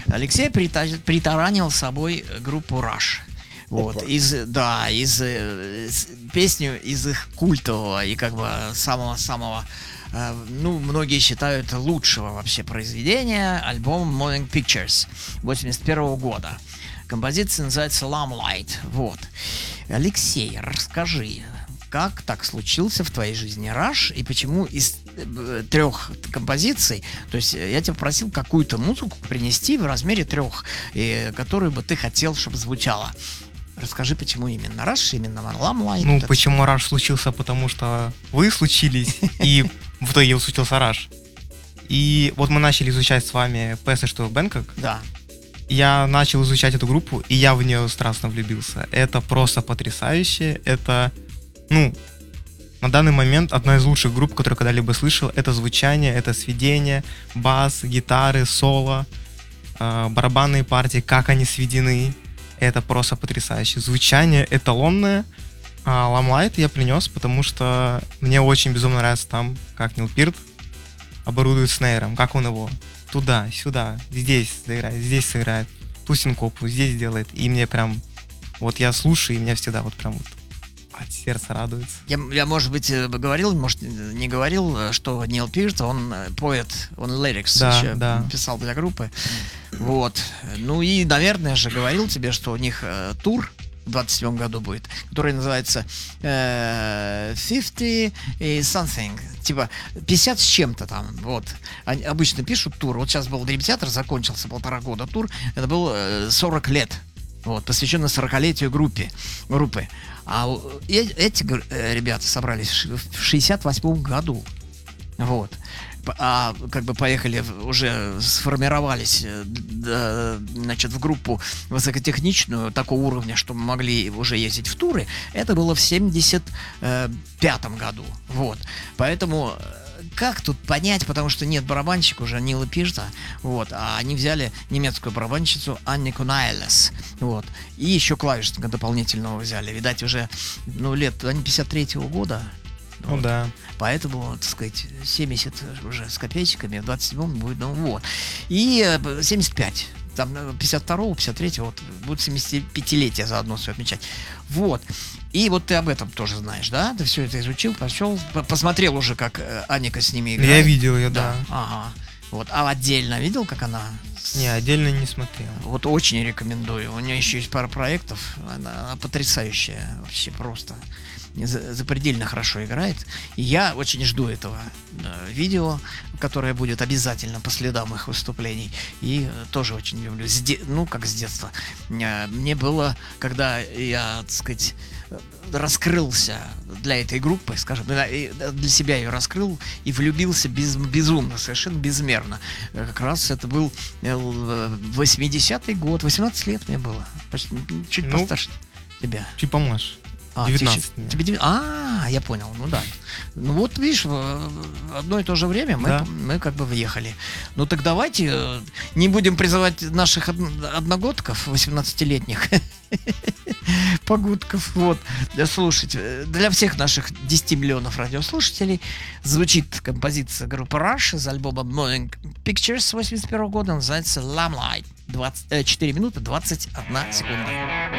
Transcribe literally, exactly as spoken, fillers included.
Алексей прита- притаранил с собой группу Rush. Вот, Опа. из, да, из, э, с- песню из их культового и как бы самого-самого, э, ну, многие считают лучшего вообще произведения, альбом Moving Pictures восемьдесят первого года. Композиция называется Lamplight. Вот. Алексей, расскажи, как так случился в твоей жизни Rush и почему из э, трех композиций, то есть я тебя просил какую-то музыку принести в размере трех, и, которую бы ты хотел, чтобы звучала. Расскажи, почему именно Rush, именно Lamplight. Ну, Вот почему Rush случился? Потому что вы случились, и в итоге случился Rush. И вот мы начали изучать с вами Passage to Bangkok. это. Да. Я начал изучать эту группу, и я в нее страстно влюбился. Это просто потрясающе. Это, ну, на данный момент одна из лучших групп, которую когда-либо слышал. Это звучание, это сведение, бас, гитары, соло, э, барабанные партии, как они сведены. Это просто потрясающе. Звучание эталонное. А Lamplight я принес, потому что мне очень безумно нравится там, как Нил Пирт оборудует снейром, как он его туда, сюда, здесь заиграет, здесь сыграет, ту синкопу здесь делает. И мне прям, вот я слушаю, и мне всегда вот прям вот от сердца радуется. Я, я, может быть, э, говорил, может, не говорил, э, что Нил Пирт, он э, поэт, он лирикс Да, еще да. писал для группы. Вот. Ну и, наверное же, говорил тебе, что у них э, тур в двадцать седьмом году будет, который называется э, пятьдесят и something, типа пятьдесят с чем-то там, вот. Они обычно пишут тур, вот сейчас был Dream Theater, закончился полтора года тур, это был э, сорок лет, вот, посвященный сорокалетию группе, группы. А у- э- эти гр- э, ребята собрались в ш- в шестьдесят восьмом году, вот. П- А как бы поехали, в- уже сформировались, э, д- д- значит, в группу высокотехничную такого уровня, что мы могли уже ездить в туры. Это было в семьдесят пятом году, вот. Поэтому э, как тут понять, потому что нет барабанщика уже Нила Пирта, вот, а они взяли немецкую барабанщицу Аннику Найлес, вот, и еще клавишника дополнительного взяли, видать, уже, ну, лет, они пятьдесят третьего года. Ну Вот. да. Поэтому, так сказать, семьдесят уже с копеечками, в двадцать седьмом будет, ну вот. И э, семьдесят пять. Там э, пятьдесят второго, пятьдесят третьего, вот, будет семидесятипятилетие заодно все отмечать. Вот. И вот ты об этом тоже знаешь, да? Ты все это изучил, пошел, по- посмотрел уже, как э, Аника с ними играет. Я видел ее, да. Ага. Вот. А отдельно видел, как она? с- Не, отдельно не смотрел. Вот очень рекомендую. У нее еще есть пара проектов. Она, она потрясающая. Вообще просто. За- запредельно хорошо играет. И я очень жду этого э, видео, которое будет обязательно по следам их выступлений. И э, тоже очень люблю. С де- Ну, как с детства. Э, Мне было, когда я, так сказать, э, раскрылся для этой группы, скажем, да, и для себя ее раскрыл и влюбился без, безумно, совершенно безмерно. Э, Как раз это был э, л- восьмидесятый год, восемнадцать лет мне было. Почти, м, чуть Ну, постарше тебя. Чуть помладше. А, девятнадцать тебе, мне. тебе девя- А, я понял, ну да. Ну вот, видишь, в в одно и то же время мы, Да. мы как бы въехали. Ну так давайте э, не будем призывать наших од- одногодков, восемнадцатилетних, погодков, вот, да, слушать. Э, Для всех наших десяти миллионов радиослушателей звучит композиция группы Rush из альбома Moving Pictures восемьдесят первого года, называется Lamplight. двадцать, э, четыре минуты двадцать одна секунда.